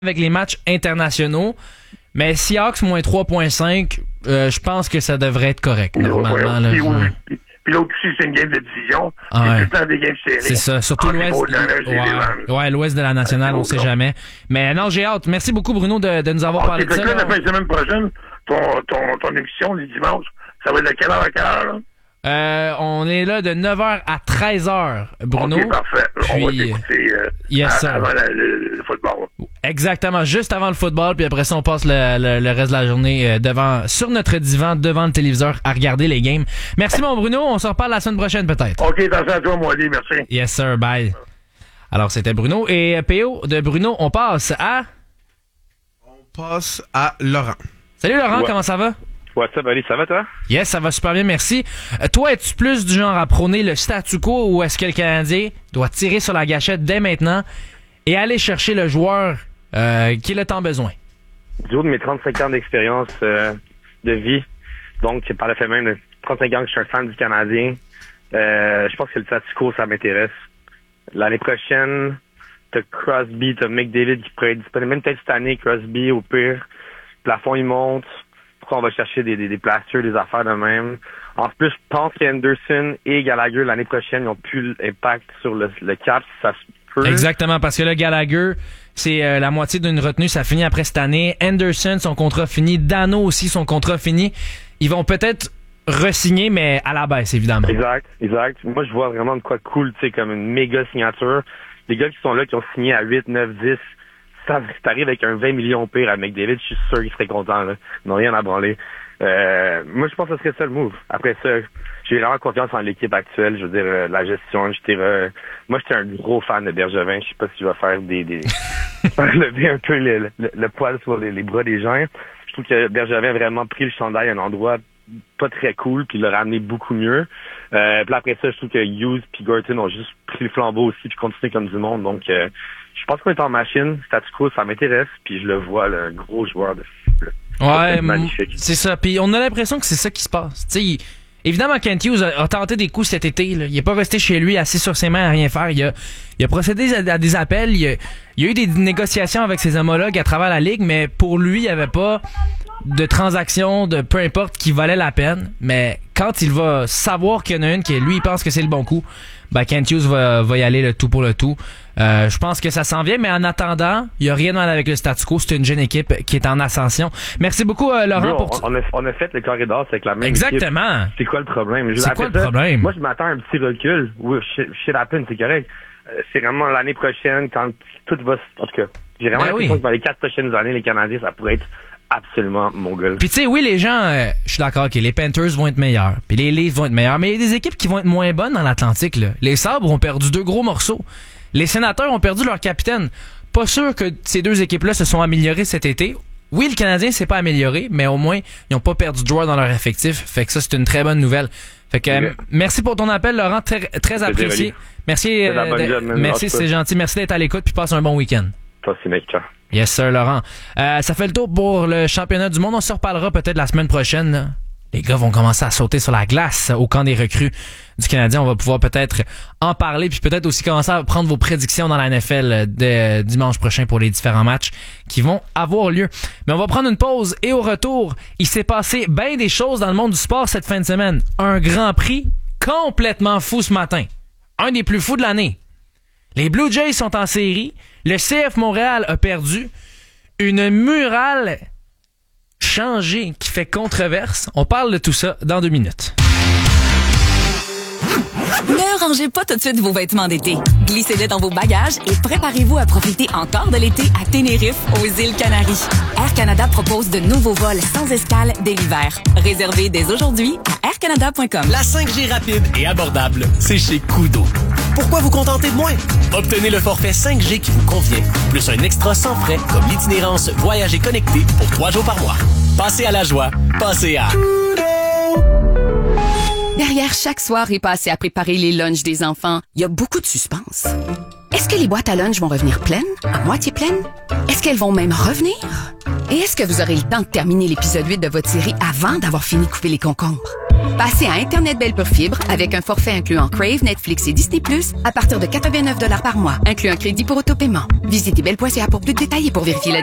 avec les matchs internationaux. Mais Seahawks moins 3.5, je pense que ça devrait être correct, normalement. Là, puis l'autre aussi, c'est une game de division. Ah ouais. C'est tout le temps des games serrées. C'est ça, surtout l'Ouest. L'Ouest de la Nationale, on sait jamais. Mais non, j'ai hâte. Merci beaucoup, Bruno, de nous avoir parlé de ça. La fin de semaine prochaine, ton émission, les dimanches, ça va être de quelle heure à quelle heure, là? On est là de 9h à 13h, Bruno. OK, parfait. Puis, on va t'écouter avant le football. Exactement, juste avant le football, puis après ça, on passe le reste de la journée sur notre divan, devant le téléviseur, à regarder les games. Merci, mon Bruno. On se reparle la semaine prochaine, peut-être. OK, attention à toi, moi, merci. Yes, sir. Bye. Alors, c'était Bruno. Et PO de Bruno, on passe à Laurent. Salut, Laurent. Comment ça va? What's up, Ali? Ça va, toi? Yes, ça va super bien, merci. Toi, es-tu plus du genre à prôner le statu quo ou est-ce que le Canadien doit tirer sur la gâchette dès maintenant et aller chercher le joueur qu'il a tant besoin? Du haut de mes 35 ans d'expérience de vie, donc par le fait même de 35 ans que je suis un fan du Canadien, je pense que le statu quo, ça m'intéresse. L'année prochaine, t'as Crosby, t'as McDavid qui pourrait être disponible, même peut-être cette année, Crosby au pire. Le plafond, il monte. Pourquoi on va chercher des plasters, des affaires de même? En plus, je pense qu'Henderson et Gallagher, l'année prochaine, ils ont plus l'impact sur le cap, ça se peut. Exactement, parce que là, Gallagher, c'est la moitié d'une retenue, ça finit après cette année. Henderson, son contrat fini. Dano aussi, son contrat fini. Ils vont peut-être re-signer, mais à la baisse, évidemment. Exact. Moi, je vois vraiment de quoi de cool, tu sais, comme une méga signature. Les gars qui sont là, qui ont signé à 8, 9, 10, si t'arrives avec un 20 millions pire à McDavid, je suis sûr qu'il serait content, là. Ils n'ont rien à branler. Moi, je pense que ce serait ça le move. Après ça, j'ai vraiment confiance en l'équipe actuelle. Je veux dire, la gestion, moi, j'étais un gros fan de Bergevin. Je sais pas si je vais faire lever un peu le poil sur les bras des gens. Je trouve que Bergevin a vraiment pris le chandail à un endroit pas très cool, puis l'a ramené beaucoup mieux. Puis après ça, je trouve que Hughes puis Gorton ont juste pris le flambeau aussi, puis continué comme du monde. Donc, je pense qu'on est en machine. Statu quo, ça m'intéresse, puis je le vois, le gros joueur de football. Ouais, magnifique. C'est ça. Puis on a l'impression que c'est ça qui se passe. Tu sais, évidemment, Kent Hughes a tenté des coups cet été. Là. Il est pas resté chez lui assis sur ses mains à rien faire. Il a procédé à des appels. Il y a eu des négociations avec ses homologues à travers la ligue, mais pour lui, il y avait pas de transaction de peu importe qui valait la peine. Mais quand il va savoir qu'il y en a une qui lui il pense que c'est le bon coup, ben Kent Hughes va y aller le tout pour le tout. Je pense que ça s'en vient, mais en attendant, il n'y a rien de mal avec le statu quo. C'est une jeune équipe qui est en ascension. Merci beaucoup, Laurent. On a fait le corridor avec la même Exactement. Équipe. C'est quoi le problème? C'est quoi le problème? Moi, je m'attends à un petit recul. Oui, shit happen, c'est correct. C'est vraiment l'année prochaine, quand tout va... En tout cas, j'ai vraiment l'impression que dans les 4 prochaines années, les Canadiens, ça pourrait être absolument mongol. Puis tu sais, oui, les gens, je suis d'accord, ok, les Panthers vont être meilleurs, puis les Leafs vont être meilleurs, mais il y a des équipes qui vont être moins bonnes dans l'Atlantique, là. Les Sabres ont perdu 2 gros morceaux. Les Sénateurs ont perdu leur capitaine. Pas sûr que ces 2 équipes-là se sont améliorées cet été. Oui, le Canadien s'est pas amélioré, mais au moins, ils ont pas perdu de joueurs dans leur effectif. Fait que ça, c'est une très bonne nouvelle. Fait que, merci pour ton appel, Laurent, très apprécié. Merci, merci, c'est gentil. Merci d'être à l'écoute, puis passe un bon week-end. Toi aussi, mec, ciao. Yes, sir, Laurent. Ça fait le tour pour le championnat du monde. On se reparlera peut-être la semaine prochaine, là. Les gars vont commencer à sauter sur la glace au camp des recrues du Canadien. On va pouvoir peut-être en parler, puis peut-être aussi commencer à prendre vos prédictions dans la NFL de dimanche prochain pour les différents matchs qui vont avoir lieu. Mais on va prendre une pause et au retour, il s'est passé bien des choses dans le monde du sport cette fin de semaine. Un Grand Prix complètement fou ce matin. Un des plus fous de l'année. Les Blue Jays sont en série. Le CF Montréal a perdu. Une murale changée qui fait controverse. On parle de tout ça dans 2 minutes. Ne rangez pas tout de suite vos vêtements d'été. Glissez-les dans vos bagages et préparez-vous à profiter encore de l'été à Tenerife, aux îles Canaries. Air Canada propose de nouveaux vols sans escale dès l'hiver. Réservez dès aujourd'hui à aircanada.com. La 5G rapide et abordable, c'est chez Koodo. Pourquoi vous contenter de moins? Obtenez le forfait 5G qui vous convient, plus un extra sans frais comme l'itinérance Voyager connecté pour 3 jours par mois. Passez à la joie, passez à... Derrière chaque soirée passée à préparer les lunchs des enfants, il y a beaucoup de suspense. Est-ce que les boîtes à lunch vont revenir pleines? À moitié pleines? Est-ce qu'elles vont même revenir? Et est-ce que vous aurez le temps de terminer l'épisode 8 de votre série avant d'avoir fini de couper les concombres? Passez à Internet Belle Pure Fibre avec un forfait incluant Crave, Netflix et Disney+, à partir de 89$ par mois, incluant un crédit pour autopaiement. Visitez belle.ca pour plus de détails et pour vérifier la